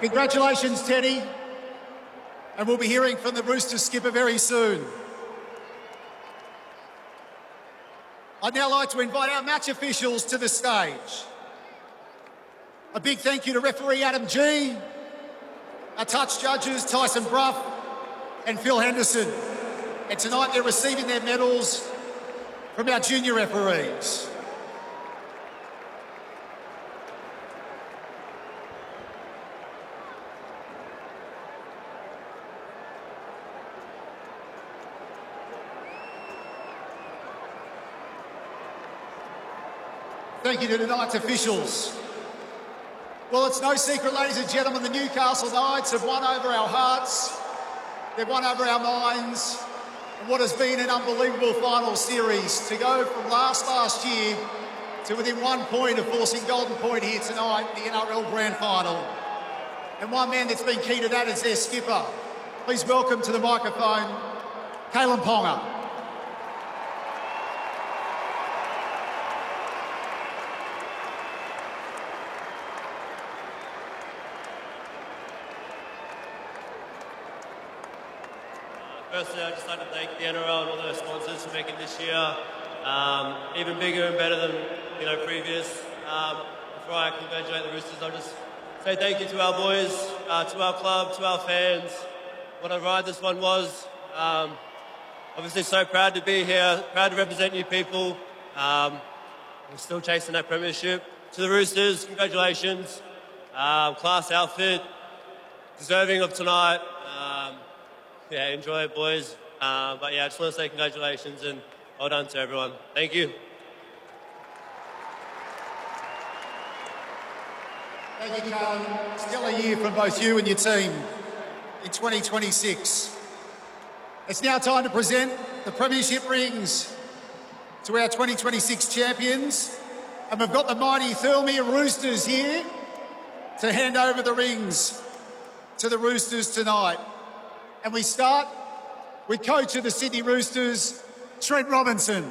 Congratulations, Teddy. And we'll be hearing from the Roosters skipper very soon. I'd now like to invite our match officials to the stage. A big thank you to referee Adam G, our touch judges Tyson Bruff and Phil Henderson. And tonight they're receiving their medals from our junior referees. Thank you to tonight's officials. Well, it's no secret, ladies and gentlemen, the Newcastle Knights have won over our hearts, they've won over our minds, and what has been an unbelievable final series to go from last year to within 1 point of forcing Golden Point here tonight in the NRL Grand Final. And one man that's been key to that is their skipper. Please welcome to the microphone, Kalyn Ponga. Firstly, I'd just like to thank the NRL and all their sponsors for making this year even bigger and better than previous. Before I congratulate the Roosters, I'll just say thank you to our boys, to our club, to our fans. What a ride this one was. Obviously, so proud to be here, proud to represent you people. We're still chasing that premiership. To the Roosters, congratulations. Class outfit, deserving of tonight. Yeah, enjoy it, boys. But yeah, I just want to say congratulations and well done to everyone. Thank you. Thank you, Kalyn. Still a year from both you and your team in 2026. It's now time to present the premiership rings to our 2026 champions. And we've got the mighty Thirlmere Roosters here to hand over the rings to the Roosters tonight. And we start with coach of the Sydney Roosters, Trent Robinson.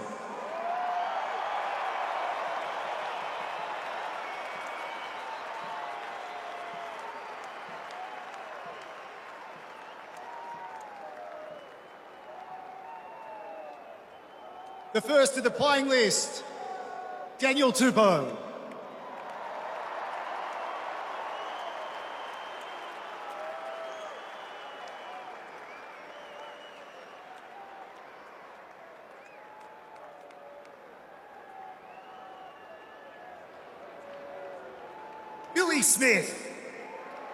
The first to the playing list, Daniel Tupou. Billy Smith.